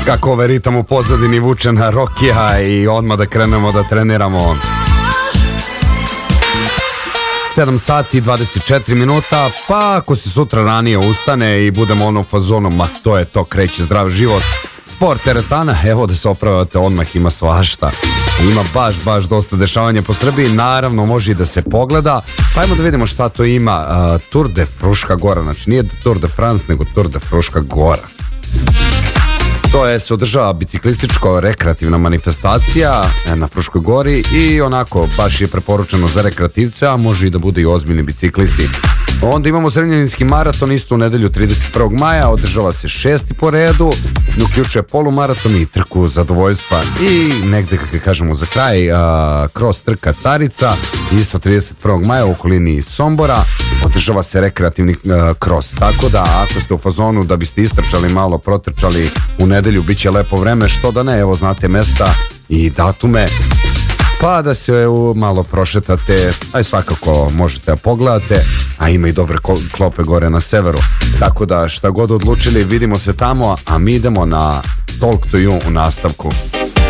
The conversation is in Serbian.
Kako ovaj ritam u pozadini vuče na Rokija i odmah da krenemo da treniramo. 7 sati 24 minuta, pa ako se sutra ranije ustane i budemo onom fazonom, ma to je to, kreće zdrav život, sport, teretana, evo da se opravate, odmah ima svašta. Ima baš dosta dešavanja po Srbiji, naravno može i da se pogleda, pa ajmo da vidimo šta to ima. Tour de Fruška Gora, znači nije Tour de France, nego Tour de Fruška Gora. To se održava biciklističko-rekreativna manifestacija na Fruškoj Gori i onako baš je preporučeno za rekreativce, a može i da bude i ozbiljni biciklisti. Onda imamo Zrenjaninski maraton isto u nedelju 31. maja, održava se 6. po redu, uključuje polumaraton i trku zadovoljstva i negde, kako kažemo za kraj, cross trka Carica, isto 31. maja u okolini Sombora, održava se rekreativni cross, tako da ako ste u fazonu da biste istrčali malo, protrčali u nedelju, bit će lepo vreme, što da ne, evo znate mesta i datume, pa da se malo prošetate, a svakako možete da pogledate, a ima i dobre klope gore na severu, tako da šta god odlučili, vidimo se tamo, a mi idemo na Talk to You u nastavku.